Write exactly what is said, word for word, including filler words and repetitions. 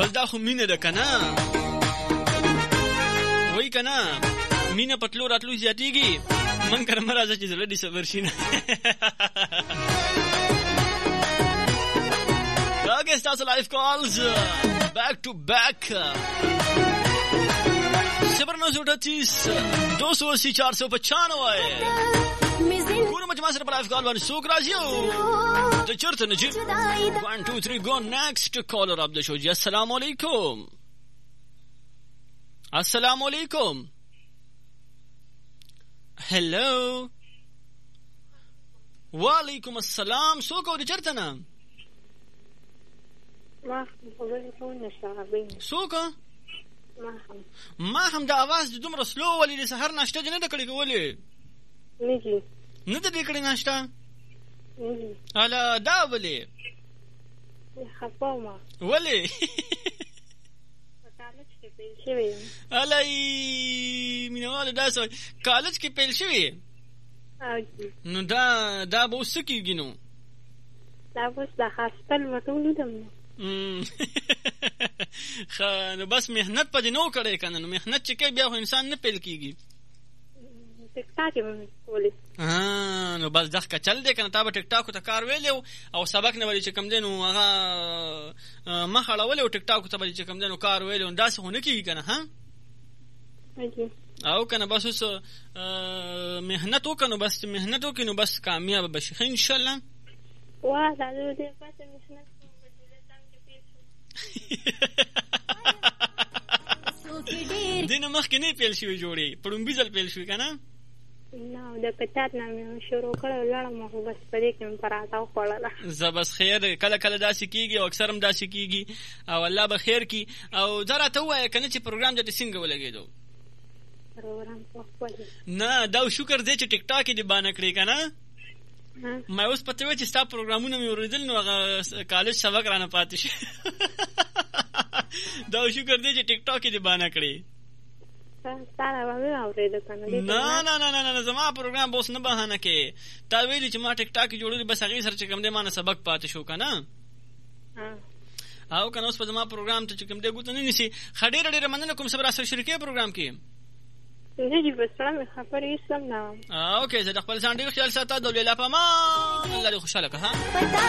بس دا خو مینه ده کنه وای کنه مینه پتلو راتلو زیاتیږي من کړه مرزه چې زړه دې صبر شي نه اوکې تاسو لایف کالز back to back صفر نو سو اٹھتیس دو سو اسی چار سو پچانوے پورا مجمع سره په لایف کال باندې سوک راځي د چرته نه جی one two three go next caller of the show جی السلام علیکم السلام علیکم hello وعلیکم السلام سوک او د چرته نه ما خبرې کوم نشته سوک ما هم ما هم د आवाज د دومره سلو ولې د سحر ناشته نه د کړي کولې نه جی نه د دې کړي ناشته نه الا دا ولې خپاوما ولې کالج کې پیل شوی الای مینواله دا سو کالج کې پیل شوی نو دا دا به وسه کېږي نو دا بس د خاصتل مټول دم خا نو بس مهنت پدې نو کړي کنه نو مهنت چې کوي بیا خو انسان نه پیل کیږي ټیک ټاک یې کولې ها نو بس دغه چل دې کنه تا به ټیک ټاک ته کار ویلو او سبق نه ولې چې کم دینو هغه مخاله ولې ټیک ټاک ته ولې چې کم دینو کار ویلو داس هونه کیږي کنه ها او کنه بس اوس مهنت وکنو بس مهنت وکنو بس کامیاب بشي ان شاء الله واه دا دې پاتې مهنت دینه مخکې نه پیل شوی جوړي پړومبي ځل پیل شوی کنه نو د کچات نامه شروع کړو لړم خو بس پدې کې پراته وړله زبس خیر کله کله داسې کیږي او اکثر هم داسې کیږي او الله به خیر کی او زرا ته وای کنه چې پروګرام د څنګه ولګېدو پروګرام په خپل نه دا شکر دې چې ټیک ټاک دې باندې کړی کنه ما اوس پته و چې ستا پروګرامونه مې اوریدل نو هغه کالج سبق رانه پاتې شي دا شکر دې چې ټیک ټاک دې باندې کړی سارا باندې اورېد کنه نه نه نه نه زما پروګرام بوس نه بهانه کې تا ویلي چې ما ټیک ټاک جوړول بس هغه سره چې کوم دې ما سبق پاتې شو کنه او کنه اوس په زما پروګرام ته چې کوم دې ګوت نه نشي خډېر ډېر مننه کوم سره سره شریکې پروګرام کې نه جی بس سلام خبرې سم نه اوکې زه د خپل ځان ډېر خیال ساته د لیلا په ما الله دې خوشاله که ها